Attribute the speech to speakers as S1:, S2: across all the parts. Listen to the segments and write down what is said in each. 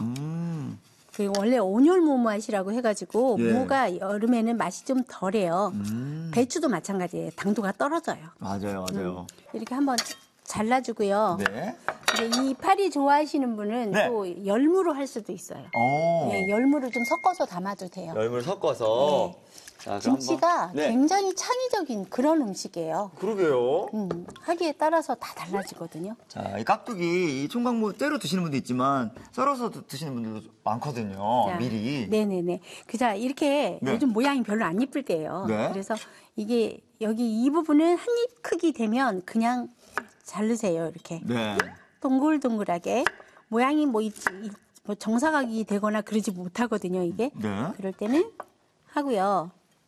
S1: 그리고 원래 온열무 맛이라고 해가지고
S2: 예.
S1: 무가 여름에는 맛이 좀 덜해요. 배추도 마찬가지예요. 당도가 떨어져요.
S2: 맞아요, 맞아요.
S1: 이렇게 한번 잘라주고요.
S2: 네.
S1: 이제 이 파리 좋아하시는 분은
S2: 네.
S1: 또 열무로 할 수도 있어요.
S2: 오.
S1: 네, 열무를 좀 섞어서 담아도 돼요.
S2: 열무를 섞어서.
S1: 네.
S2: 자, 그럼
S1: 김치가
S2: 한번. 네.
S1: 굉장히 창의적인 그런 음식이에요.
S2: 그러게요.
S1: 하기에 따라서 다 달라지거든요.
S2: 자, 이 깍두기, 이 총각무 때로 드시는 분도 있지만 썰어서 드시는 분들도 많거든요.
S1: 자,
S2: 미리.
S1: 네네네. 자, 이렇게
S2: 네.
S1: 요즘 모양이 별로 안 이쁠 때예요.
S2: 네.
S1: 그래서 이게 여기 이 부분은 한 입 크기 되면 그냥 자르세요. 이렇게
S2: 네.
S1: 동글동글하게 모양이 뭐 정사각이 되거나 그러지 못하거든요. 이게
S2: 네.
S1: 그럴 때는 하고요.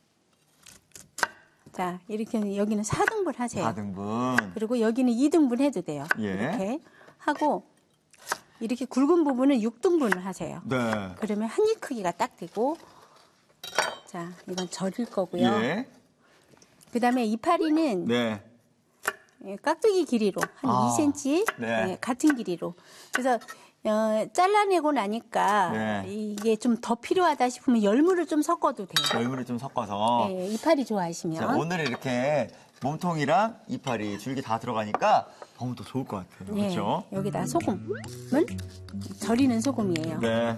S1: 자, 이렇게 여기는 4등분 하세요.
S2: 4등분.
S1: 그리고 여기는 2등분 해도 돼요.
S2: 예.
S1: 이렇게 하고 이렇게 굵은 부분은 6등분을 하세요.
S2: 네.
S1: 그러면 한 입 크기가 딱 되고, 자, 이건 절일 거고요.
S2: 예.
S1: 그 다음에 이파리는
S2: 네.
S1: 깍두기 길이로 한
S2: 아,
S1: 2cm
S2: 네.
S1: 같은 길이로. 그래서 잘라내고 나니까
S2: 네.
S1: 이게 좀 더 필요하다 싶으면 열무를 좀 섞어도 돼요.
S2: 열무를 좀 섞어서.
S1: 네, 이파리 좋아하시면.
S2: 자, 오늘 이렇게 몸통이랑 이파리, 줄기 다 들어가니까 너무 더 좋을 것 같아요.
S1: 네,
S2: 그렇죠?
S1: 여기다 소금은 절이는 소금이에요.
S2: 네.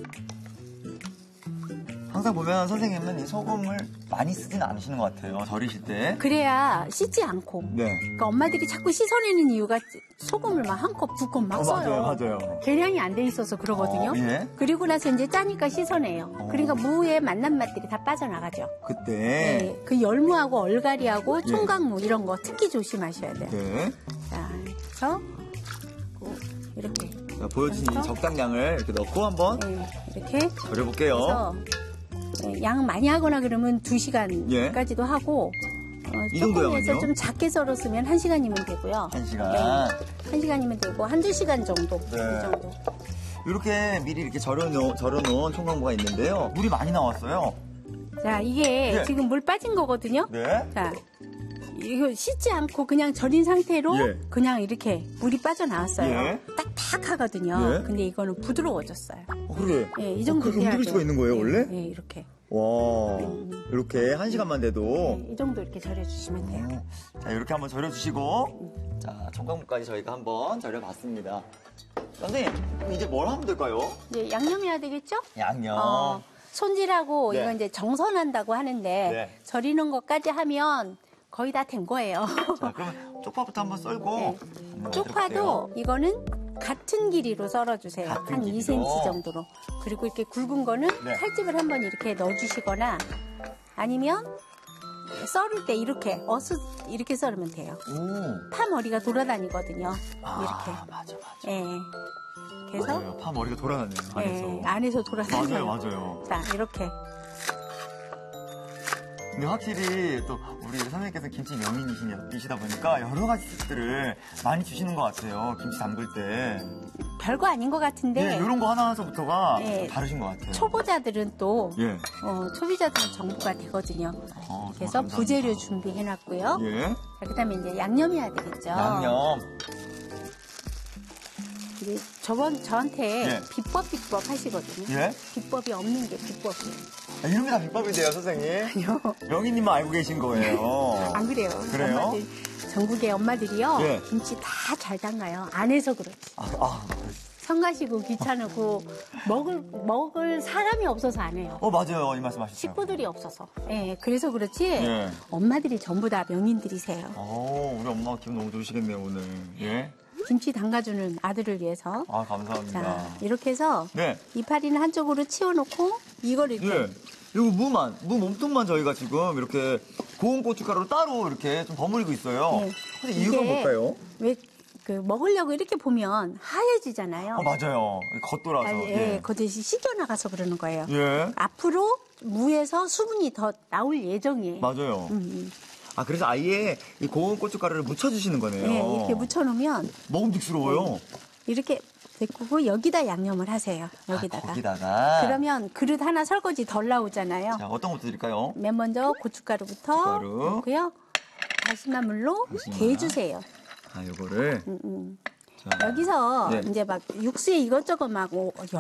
S2: 항상 보면 선생님은 이 소금을 많이 쓰진 않으시는 것 같아요. 절이실 때.
S1: 그래야 씻지 않고.
S2: 네.
S1: 그러니까 엄마들이 자꾸 씻어내는 이유가 소금을 막 한 컵, 두 컵 막 써요.
S2: 맞아요.
S1: 계량이 안 돼 있어서 그러거든요.
S2: 예.
S1: 그리고 나서 이제 짜니까 씻어내요. 그러니까 무의 맛난 맛들이 다 빠져나가죠.
S2: 그때.
S1: 네, 그 열무하고 얼갈이하고 총각무 이런 거 특히 조심하셔야 돼요.
S2: 네.
S1: 자, 그래서 이렇게.
S2: 자, 보여주신 이 적당량을 이렇게 넣고 한번
S1: 네, 이렇게.
S2: 절여볼게요.
S1: 그래서 양 많이 하거나 그러면 2시간까지도 하고
S2: 이 정도
S1: 조금 해서
S2: 양은요?
S1: 좀 작게 썰었으면 1시간이면 되고요.
S2: 1시간.
S1: 네, 1시간이면 되고 한두 시간 정도.
S2: 네.
S1: 이 정도.
S2: 이렇게 미리 이렇게 절여놓은 총각무가 있는데요. 물이 많이 나왔어요.
S1: 자, 이게
S2: 예.
S1: 지금 물 빠진 거거든요.
S2: 네.
S1: 자, 이거 씻지 않고 그냥 절인 상태로
S2: 예.
S1: 그냥 이렇게 물이 빠져나왔어요.
S2: 예.
S1: 딱딱하거든요.
S2: 예.
S1: 근데 이거는 부드러워졌어요.
S2: 그래.
S1: 예, 이 정도
S2: 그렇게
S1: 돼야
S2: 움직일
S1: 돼요.
S2: 수가 있는 거예요,
S1: 예,
S2: 원래?
S1: 예, 이렇게.
S2: 와. 이렇게 1시간만 돼도.
S1: 네, 이 정도 이렇게 절여주시면 돼요.
S2: 자, 이렇게 한번 절여주시고. 자, 총각무까지 저희가 한번 절여봤습니다. 선생님, 그럼 이제 뭘 하면 될까요?
S1: 이제 양념해야 되겠죠?
S2: 양념.
S1: 손질하고
S2: 네.
S1: 이건 이제 정선한다고 하는데
S2: 네.
S1: 절이는 것까지 하면 거의 다 된 거예요.
S2: 자, 그러면 쪽파부터 한번 썰고.
S1: 네.
S2: 한번
S1: 쪽파도 이거는 같은 길이로 썰어주세요.
S2: 같은
S1: 한
S2: 길이로.
S1: 2cm 정도로. 그리고 이렇게 굵은 거는
S2: 네.
S1: 칼집을 한번 이렇게 넣어주시거나 아니면 썰을 때 이렇게 이렇게 썰으면 돼요.
S2: 오.
S1: 파 머리가 돌아다니거든요. 이렇게.
S2: 맞아.
S1: 예. 그래서
S2: 맞아요. 파 머리가 돌아다녀요, 안에서.
S1: 예, 안에서 돌아다녀요.
S2: 맞아요.
S1: 자, 이렇게.
S2: 근데 확실히 또 우리 선생님께서 김치 명인이시다 보니까 여러 가지 팁들을 많이 주시는 것 같아요. 김치 담글 때.
S1: 별거 아닌 것 같은데
S2: 네, 이런 거 하나서부터가
S1: 네.
S2: 다르신 것 같아요.
S1: 초보자들은 또
S2: 예.
S1: 초보자들은 정보가 되거든요.
S2: 정말
S1: 그래서
S2: 감사합니다.
S1: 부재료 준비해놨고요.
S2: 예.
S1: 자, 그다음에 이제 양념해야 되겠죠.
S2: 양념.
S1: 이제 저한테
S2: 예.
S1: 비법 하시거든요.
S2: 예.
S1: 비법이 없는 게 비법이에요.
S2: 이런 게 다 비법인데요, 선생님.
S1: 아니요.
S2: 명인님만 알고 계신 거예요.
S1: 안 그래요.
S2: 그래요?
S1: 엄마들, 전국의 엄마들이요.
S2: 예.
S1: 김치 다 잘 담가요. 안 해서 그렇지.
S2: 아,
S1: 성가시고 귀찮고 먹을 사람이 없어서 안 해요.
S2: 맞아요. 이 말씀 하셨어요.
S1: 식구들이 없어서. 예, 그래서 그렇지.
S2: 예.
S1: 엄마들이 전부 다 명인들이세요.
S2: 우리 엄마 기분 너무 좋으시겠네요, 오늘. 예.
S1: 김치 담가주는 아들을 위해서.
S2: 감사합니다.
S1: 자, 이렇게 해서
S2: 네.
S1: 이파리는 한쪽으로 치워놓고 이걸 이렇게.
S2: 예. 이거 무 몸통만 저희가 지금 이렇게 고운 고춧가루로 따로 이렇게 좀 버무리고 있어요.
S1: 네.
S2: 근데 이유가
S1: 이게
S2: 뭘까요?
S1: 왜 먹으려고 이렇게 보면 하얘지잖아요.
S2: 맞아요. 겉돌아서.
S1: 예, 그것이 씻겨나가서 그러는 거예요.
S2: 예.
S1: 앞으로 무에서 수분이 더 나올 예정이에요.
S2: 맞아요. 그래서 아예 이 고운 고춧가루를 묻혀주시는 거네요.
S1: 예, 이렇게 묻혀놓으면
S2: 먹음직스러워요.
S1: 이렇게 데꾸고 여기다 양념을 하세요. 여기다가.
S2: 거기다가.
S1: 그러면 그릇 하나 설거지 덜 나오잖아요.
S2: 자, 어떤 것도 드릴까요?
S1: 맨 먼저 고춧가루부터
S2: 고춧가루.
S1: 넣고요. 다시마 물로 개주세요.
S2: 요거를. 자,
S1: 여기서
S2: 네.
S1: 이제 막 육수에 이것저것 막